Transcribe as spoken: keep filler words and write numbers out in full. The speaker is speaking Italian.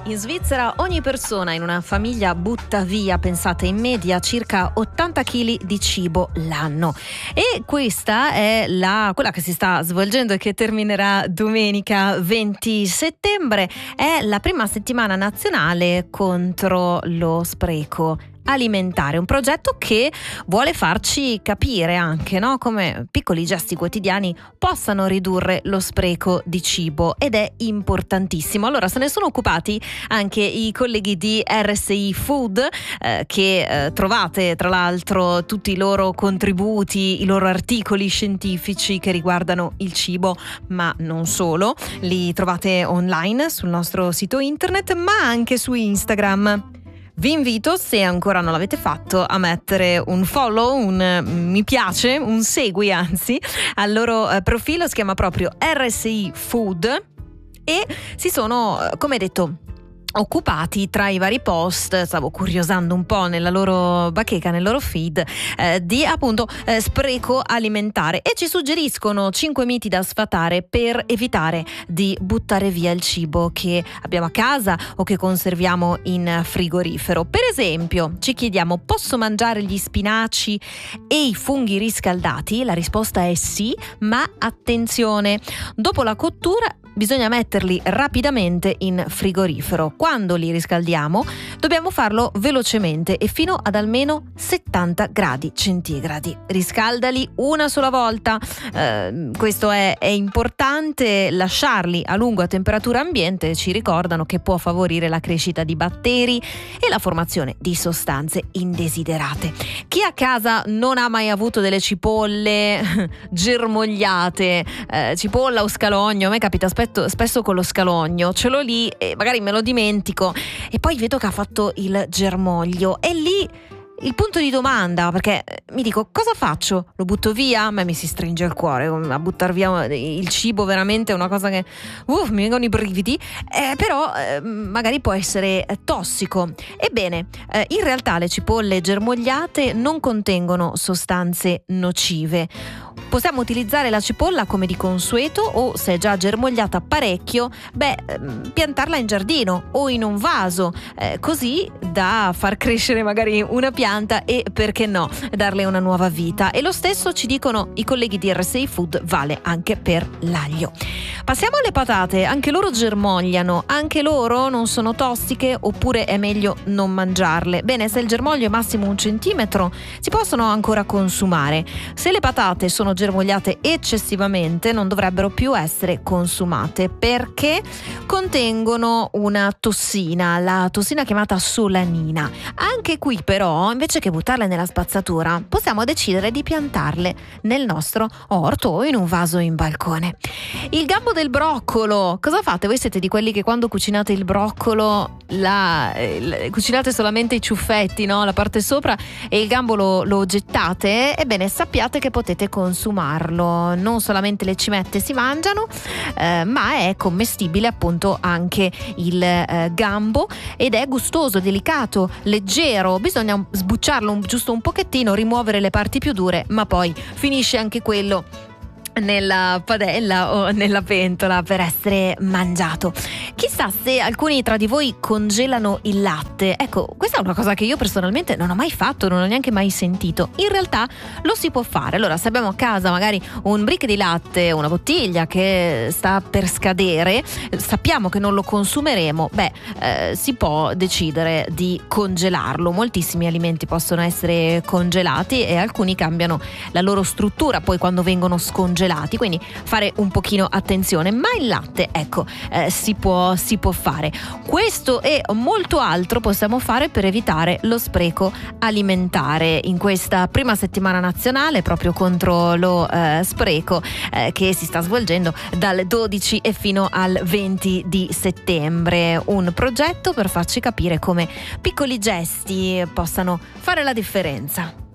In Svizzera ogni persona in una famiglia butta via, pensate, in media circa ottanta chili di cibo l'anno. E questa è la, quella che si sta svolgendo e che terminerà domenica venti settembre. È la prima settimana nazionale contro lo spreco alimentare, un progetto che vuole farci capire anche, no, come piccoli gesti quotidiani possano ridurre lo spreco di cibo, ed è importantissimo. Allora se ne sono occupati anche i colleghi di R S I Food, eh, che eh, trovate tra l'altro tutti i loro contributi, i loro articoli scientifici che riguardano il cibo, ma non solo, li trovate online sul nostro sito internet, ma anche su Instagram. Vi invito, se ancora non l'avete fatto, a mettere un follow, un mi piace, un segui anzi, al loro eh, profilo. Si chiama proprio R S I Food e si sono, come detto, occupati tra i vari post, stavo curiosando un po' nella loro bacheca, nel loro feed, eh, di appunto eh, spreco alimentare, e ci suggeriscono cinque miti da sfatare per evitare di buttare via il cibo che abbiamo a casa o che conserviamo in frigorifero. Per esempio, ci chiediamo: posso mangiare gli spinaci e i funghi riscaldati? La risposta è sì, ma attenzione, dopo la cottura bisogna metterli rapidamente in frigorifero. Quando li riscaldiamo dobbiamo farlo velocemente e fino ad almeno settanta gradi centigradi. Riscaldali una sola volta, eh, questo è, è importante. Lasciarli a lungo a temperatura ambiente ci ricordano che può favorire la crescita di batteri e la formazione di sostanze indesiderate. Chi a casa non ha mai avuto delle cipolle germogliate, eh, cipolla o scalogno? A me capita spesso spesso con lo scalogno, ce l'ho lì e magari me lo dimentico e poi vedo che ha fatto il germoglio, e lì il punto di domanda, perché mi dico: cosa faccio? Lo butto via? A me mi si stringe il cuore a buttar via il cibo, veramente è una cosa che uh, mi vengono i brividi, eh, però eh, magari può essere tossico. Ebbene, eh, in realtà le cipolle germogliate non contengono sostanze nocive. Possiamo utilizzare la cipolla come di consueto, o se è già germogliata parecchio, beh, piantarla in giardino o in un vaso, eh, così da far crescere magari una pianta e, perché no, darle una nuova vita. E lo stesso ci dicono i colleghi di R S I Food vale anche per l'aglio. Passiamo alle patate, anche loro germogliano, anche loro non sono tossiche, oppure è meglio non mangiarle? Bene, se il germoglio è massimo un centimetro si possono ancora consumare. Se le patate sono germogliate eccessivamente non dovrebbero più essere consumate, perché contengono una tossina, la tossina chiamata solanina. Anche qui però, invece che buttarle nella spazzatura, possiamo decidere di piantarle nel nostro orto o in un vaso in balcone. Il gambo del broccolo, cosa fate? Voi siete di quelli che quando cucinate il broccolo la, eh, cucinate solamente i ciuffetti, no? La parte sopra, e il gambo lo, lo gettate? Ebbene, sappiate che potete consumarlo. Non solamente le cimette si mangiano, eh, ma è commestibile appunto anche il eh, gambo, ed è gustoso, delicato, leggero. Bisogna sbucciarlo un, giusto un pochettino, rimuovere le parti più dure, ma poi finisce anche quello nella padella o nella pentola per essere mangiato. Chissà se alcuni tra di voi congelano il latte. Ecco, questa è una cosa che io personalmente non ho mai fatto, non ho neanche mai sentito. In realtà lo si può fare. Allora, se abbiamo a casa magari un brick di latte, una bottiglia che sta per scadere, sappiamo che non lo consumeremo, beh, eh, si può decidere di congelarlo. Moltissimi alimenti possono essere congelati e alcuni cambiano la loro struttura poi quando vengono scongelati, quindi fare un pochino attenzione. Ma il latte, ecco, eh, si può, si può fare. Questo e molto altro possiamo fare per evitare lo spreco alimentare in questa prima settimana nazionale proprio contro lo eh, spreco, eh, che si sta svolgendo dal dodici e fino al venti di settembre. Un progetto per farci capire come piccoli gesti possano fare la differenza.